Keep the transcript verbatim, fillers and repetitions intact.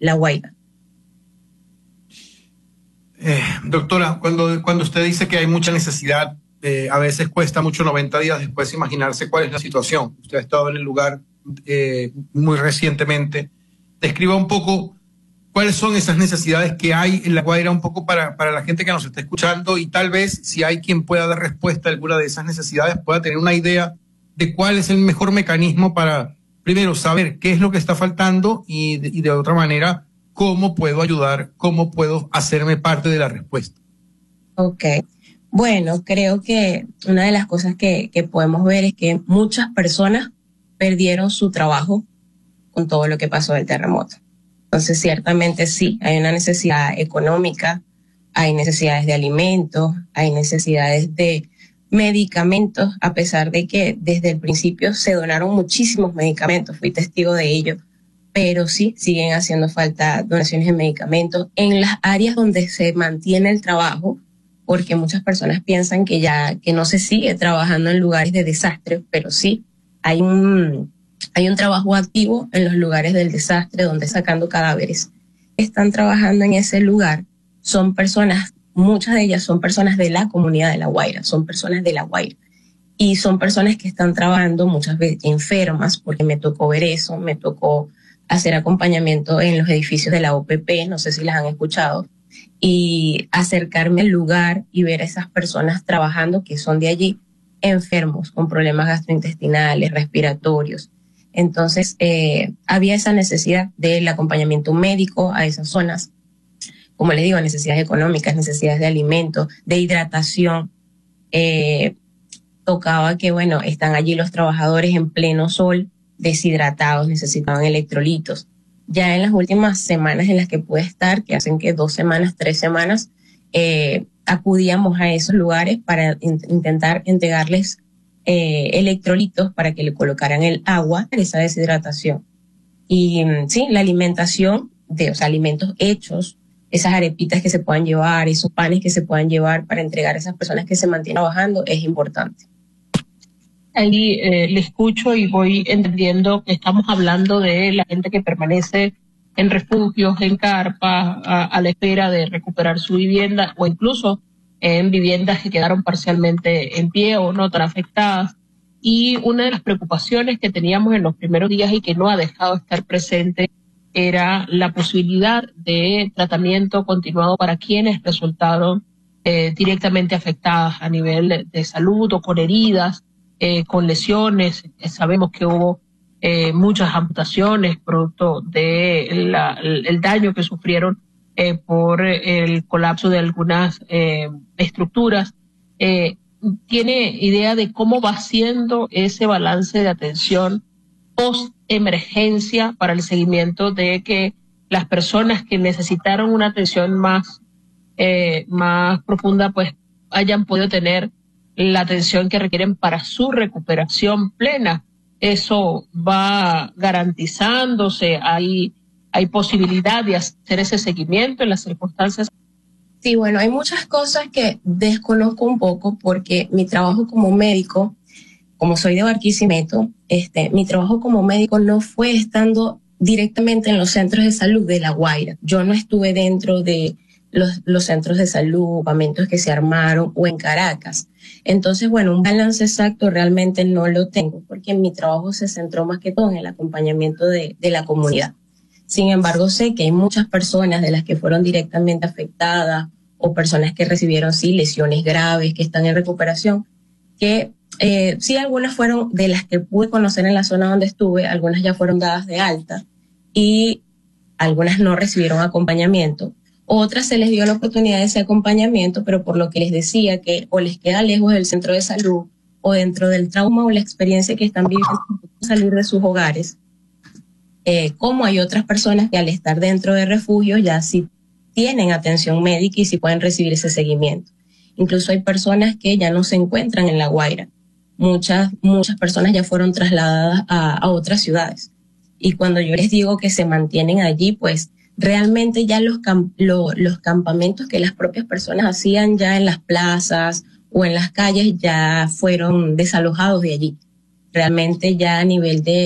La Guaira. Eh, doctora, cuando, cuando usted dice que hay mucha necesidad, eh, a veces cuesta mucho noventa días después imaginarse cuál es la situación. Usted ha estado en el lugar eh, muy recientemente. Describa un poco cuáles son esas necesidades que hay en La Guaira, un poco para, para la gente que nos está escuchando, y tal vez si hay quien pueda dar respuesta a alguna de esas necesidades, pueda tener una idea de cuál es el mejor mecanismo para, primero, saber qué es lo que está faltando y de, y de otra manera, cómo puedo ayudar, cómo puedo hacerme parte de la respuesta. Ok. Bueno, creo que una de las cosas que, que podemos ver es que muchas personas perdieron su trabajo con todo lo que pasó del terremoto. Entonces, ciertamente sí, hay una necesidad económica, hay necesidades de alimentos, hay necesidades de medicamentos, a pesar de que desde el principio se donaron muchísimos medicamentos, fui testigo de ello, pero sí, siguen haciendo falta donaciones de medicamentos en las áreas donde se mantiene el trabajo, porque muchas personas piensan que ya que no se sigue trabajando en lugares de desastre, pero sí, hay un... Hay un trabajo activo en los lugares del desastre donde sacando cadáveres. Están trabajando en ese lugar. Son personas, muchas de ellas son personas de la comunidad de La Guaira, son personas de La Guaira. Y son personas que están trabajando muchas veces enfermas, porque me tocó ver eso, me tocó hacer acompañamiento en los edificios de la O P P, no sé si las han escuchado, y acercarme al lugar y ver a esas personas trabajando que son de allí, enfermos, con problemas gastrointestinales, respiratorios. Entonces, eh, había esa necesidad del acompañamiento médico a esas zonas. Como les digo, necesidades económicas, necesidades de alimentos, de hidratación. Eh, tocaba que, bueno, están allí los trabajadores en pleno sol, deshidratados, necesitaban electrolitos. Ya en las últimas semanas en las que pude estar, que hacen que dos semanas, tres semanas, eh, acudíamos a esos lugares para in- intentar entregarles Eh, electrolitos para que le colocaran el agua para esa deshidratación. Y sí, la alimentación, de, o sea, alimentos hechos, esas arepitas que se puedan llevar, esos panes que se puedan llevar para entregar a esas personas que se mantienen trabajando, es importante. Ahí eh, le escucho y voy entendiendo que estamos hablando de la gente que permanece en refugios, en carpas, a, a la espera de recuperar su vivienda, o incluso en viviendas que quedaron parcialmente en pie o no tan afectadas. Y una de las preocupaciones que teníamos en los primeros días y que no ha dejado de estar presente era la posibilidad de tratamiento continuado para quienes resultaron eh, directamente afectadas a nivel de, de salud o con heridas, eh, con lesiones. Sabemos que hubo eh, muchas amputaciones producto de la, el, el daño que sufrieron Eh, por el colapso de algunas eh, estructuras. Eh, ¿Tiene idea de cómo va siendo ese balance de atención post-emergencia para el seguimiento de que las personas que necesitaron una atención más, eh, más profunda pues hayan podido tener la atención que requieren para su recuperación plena? ¿Eso va garantizándose? ¿Hay ¿Hay posibilidad de hacer ese seguimiento en las circunstancias? Sí, bueno, hay muchas cosas que desconozco un poco porque mi trabajo como médico, como soy de Barquisimeto, este, mi trabajo como médico no fue estando directamente en los centros de salud de La Guaira. Yo no estuve dentro de los, los centros de salud, campamentos que se armaron o en Caracas. Entonces, bueno, un balance exacto realmente no lo tengo porque mi trabajo se centró más que todo en el acompañamiento de, de la comunidad. Sin embargo, sé que hay muchas personas de las que fueron directamente afectadas o personas que recibieron, sí, lesiones graves, que están en recuperación, que eh, sí, algunas fueron de las que pude conocer en la zona donde estuve, algunas ya fueron dadas de alta y algunas no recibieron acompañamiento. Otras se les dio la oportunidad de ese acompañamiento, pero por lo que les decía que o les queda lejos del centro de salud o dentro del trauma o la experiencia que están viviendo salir de sus hogares. Eh, como hay otras personas que al estar dentro de refugios ya sí tienen atención médica y sí pueden recibir ese seguimiento. Incluso hay personas que ya no se encuentran en La Guaira. Muchas, muchas personas ya fueron trasladadas a, a otras ciudades. Y cuando yo les digo que se mantienen allí, pues realmente ya los, camp- lo, los campamentos que las propias personas hacían ya en las plazas o en las calles ya fueron desalojados de allí. Realmente ya a nivel de